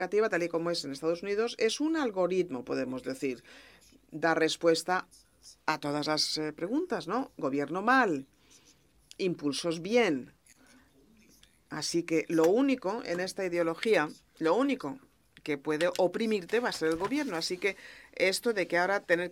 educativa, tal y como es en Estados Unidos, es un algoritmo, podemos decir. Da respuesta a todas las preguntas, ¿no? Gobierno mal, impulsos bien. Así que lo único en esta ideología, lo único que puede oprimirte va a ser el gobierno. Así que esto de que ahora tener